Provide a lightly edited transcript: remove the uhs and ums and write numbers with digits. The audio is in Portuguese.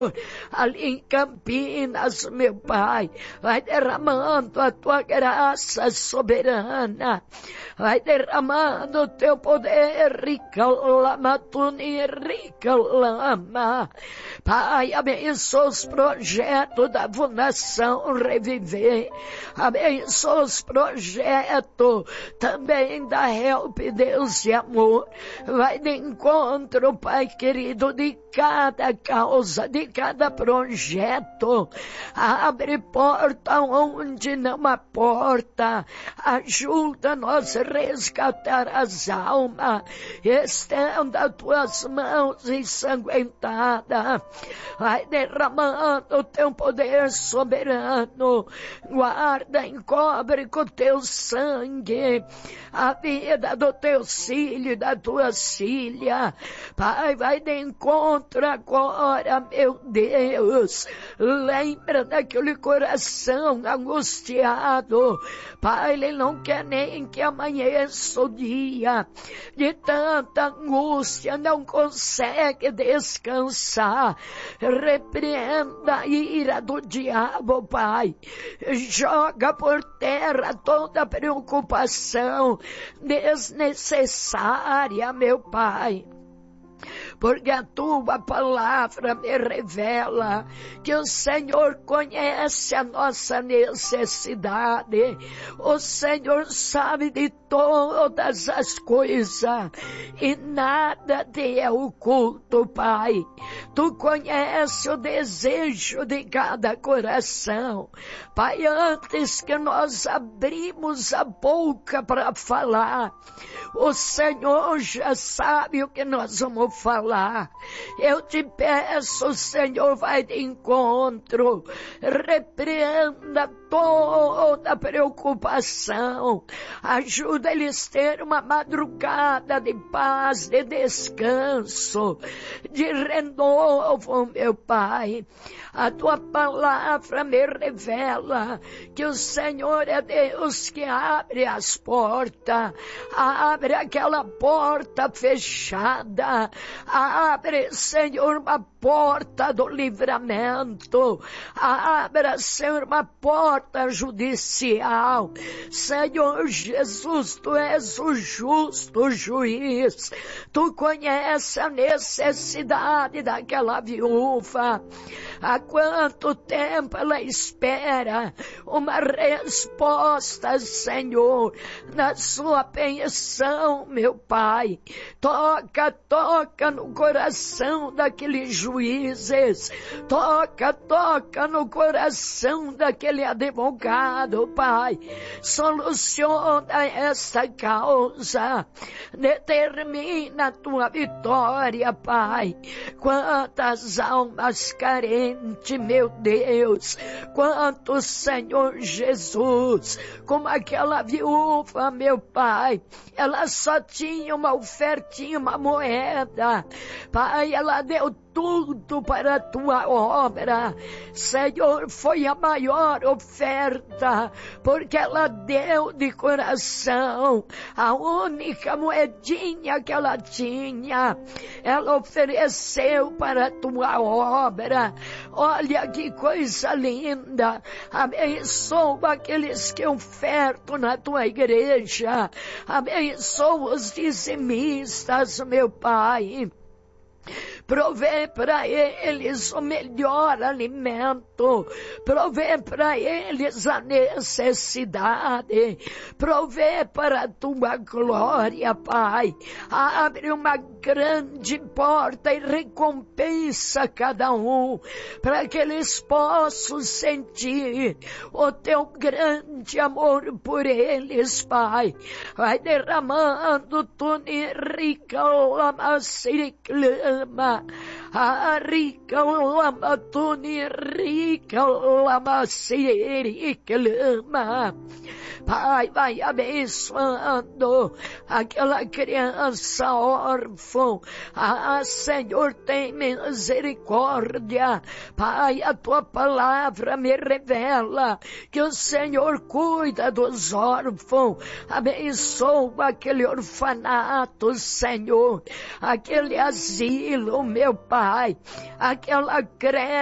ali em Campinas, meu Pai, vai derramando a tua graça soberana, vai derramando o teu poder, rica lama, tuni, rica lama. Pai, abençoa os projetos da Fundação Reviver, abençoa os projetos também da Help Deus e Amor, vai de encontro, Pai querido, de cada causa, de cada projeto, abre porta onde não há porta, ajuda nós a resgatar as almas, estenda tuas mãos ensanguentadas, vai derramando o teu poder soberano, guarda, encobre com o teu sangue a vida do teu filho e da tua filha, Pai, vai de encontro agora, meu Deus, lembra daquele coração angustiado, Pai, ele não quer nem que amanheça o dia, de tanta angústia, não consegue descansar, repreenda a ira do diabo, Pai, joga por terra toda preocupação desnecessária, meu Pai, porque a tua palavra me revela que o Senhor conhece a nossa necessidade, o Senhor sabe de todas as coisas e nada te é oculto, Pai. Tu conheces o desejo de cada coração, Pai, antes que nós abrimos a boca para falar, o Senhor já sabe o que nós vamos falar. Eu te peço, Senhor, vai de encontro, repreenda toda preocupação, ajuda eles a ter uma madrugada de paz, de descanso, de renovo, meu Pai. A tua palavra me revela que o Senhor é Deus que abre as portas, abre aquela porta fechada, abre, Senhor, uma porta do livramento, abra, Senhor, uma porta judicial. Senhor Jesus, tu és o justo juiz, tu conheces a necessidade daquela viúva. Há quanto tempo ela espera uma resposta, Senhor, na sua pensão, meu Pai. Toca no coração daqueles juízes, toca no coração daquele advogado, Pai. Soluciona esta causa, determina a tua vitória, Pai. Quantas almas carentes, meu Deus, quantos, Senhor Jesus, como aquela viúva, meu Pai, ela só tinha uma ofertinha, uma moeda, Pai, ela deu tudo para a tua obra. Senhor, foi a maior oferta, porque ela deu de coração a única moedinha que ela tinha, ela ofereceu para a tua obra. Olha que coisa linda, abençoa aqueles que ofertam na tua igreja, abençoa os dizimistas, meu Pai. Provê para eles o melhor alimento, provê para eles a necessidade, provê para a tua glória, Pai. Abre uma grande porta e recompensa cada um, para que eles possam sentir o teu grande amor por eles, Pai. Vai derramando tu rica lama siriclama, a rica lama tu rica lama siriclama. Pai, vai abençoando aquela criança órfã. Senhor, tem misericórdia. Pai, a tua palavra me revela que o Senhor cuida dos órfãos. Abençoa aquele orfanato, Senhor, aquele asilo, meu Pai. Pai, aquela